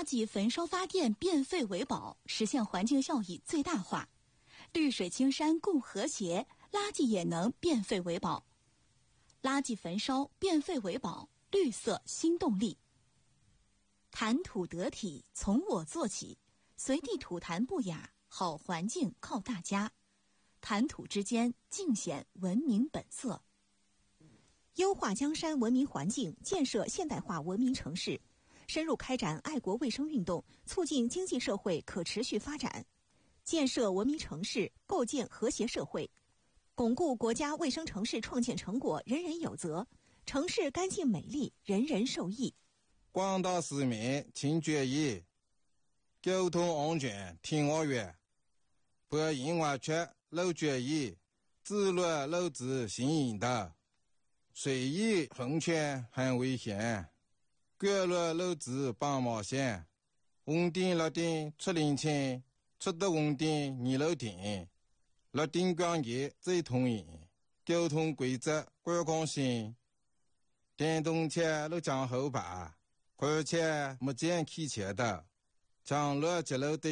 垃圾焚烧发电变废为宝，实现环境效益最大化。绿水青山共和谐，垃圾也能变废为宝。垃圾焚烧变废为宝，绿色新动力。谈吐得体，从我做起，随地吐痰不雅，好环境靠大家。谈吐之间，尽显文明本色。 优化江山文明环境，建设现代化文明城市，深入开展爱国卫生运动，促进经济社会可持续发展，建设文明城市，构建和谐社会，巩固国家卫生城市创建成果人人有责，城市干净美丽，人人受益。 广大市民请注意，交通安全听我话，不因为缺漏注意，自乱漏子行引导，随意横穿很危险，干乱漏子绑毛线，红灯绿灯出零钱，出的红灯你漏停，绿灯光节最通行，交通规则观光性，电动车都讲后排，而且没见汽车的，将乱截漏的